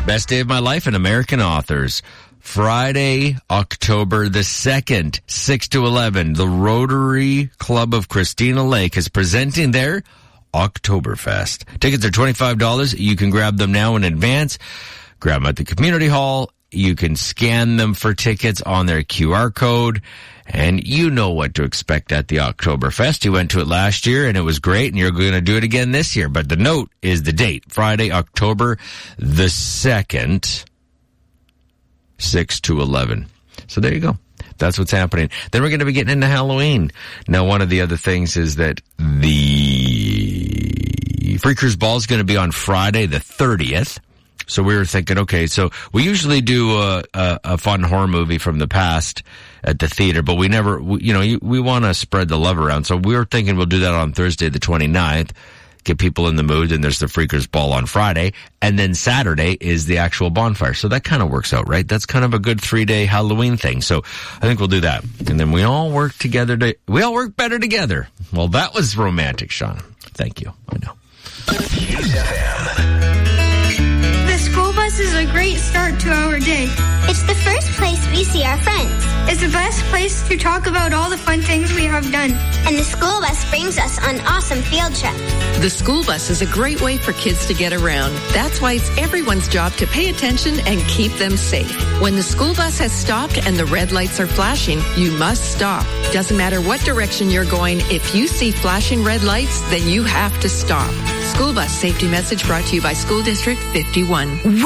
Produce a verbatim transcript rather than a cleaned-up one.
Best day of my life in American authors. Friday, October the second, six to eleven, the Rotary Club of Christina Lake is presenting their Oktoberfest. Tickets are twenty-five dollars. You can grab them now in advance. Grab them at the community hall. You can scan them for tickets on their Q R code. And you know what to expect at the Oktoberfest. You went to it last year, and it was great, and you're going to do it again this year. But the note is the date, Friday, October the second, six to eleven. So there you go. That's what's happening. Then we're going to be getting into Halloween. Now, one of the other things is that the Freakers Ball is going to be on Friday the thirtieth. So we were thinking, okay, so we usually do a, a, a fun horror movie from the past at the theater, but we never, we, you know, you, we want to spread the love around. So we were thinking we'll do that on Thursday the twenty-ninth, get people in the mood, and there's the Freakers Ball on Friday, and then Saturday is the actual bonfire. So that kind of works out, right? That's kind of a good three-day Halloween thing. So I think we'll do that. And then we all work together to, we all work better together. Well, that was romantic, Sean. Thank you. I know. The school bus is a great start to our day. It's the first place we see our friends. It's the best place to talk about all the fun things we have done. And the school bus brings us on awesome field trips. The school bus is a great way for kids to get around. That's why it's everyone's job to pay attention and keep them safe. When the school bus has stopped and the red lights are flashing, you must stop. Doesn't matter what direction you're going, if you see flashing red lights, then you have to stop. School bus safety message brought to you by School District fifty-one.